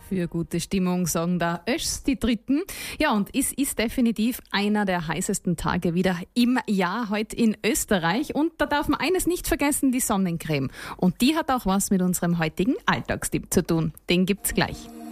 Für gute Stimmung sagen da Öschs die Dritten. Ja, und es ist definitiv einer der heißesten Tage wieder im Jahr heute in Österreich. Und da darf man eines nicht vergessen, die Sonnencreme. Und die hat auch was mit unserem heutigen Alltagstipp zu tun. Den gibt's gleich.